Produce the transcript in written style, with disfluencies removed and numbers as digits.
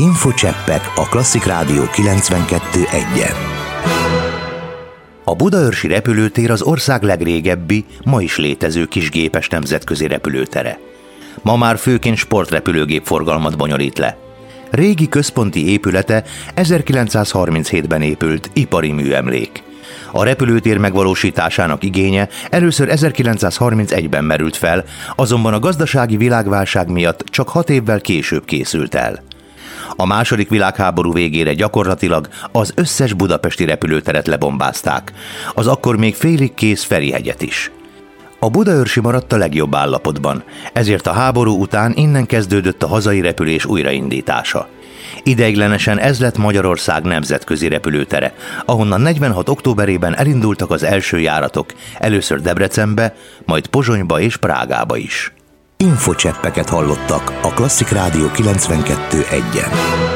Infocseppek a Klasszik Rádió 92.1-en. A budaörsi repülőtér az ország legrégebbi, ma is létező kisgépes nemzetközi repülőtere. Ma már főként sportrepülőgép forgalmat bonyolít le. Régi központi épülete 1937-ben épült ipari műemlék. A repülőtér megvalósításának igénye először 1931-ben merült fel, azonban a gazdasági világválság miatt csak 6 évvel később készült el. A második világháború végére gyakorlatilag az összes budapesti repülőteret lebombázták, az akkor még félig kész Ferihegyet is. A budaörsi maradt a legjobb állapotban, ezért a háború után innen kezdődött a hazai repülés újraindítása. Ideiglenesen ez lett Magyarország nemzetközi repülőtere, ahonnan 46. októberében elindultak az első járatok, először Debrecenbe, majd Pozsonyba és Prágába is. Infocseppeket hallottak a Klasszik Rádió 92.1-en.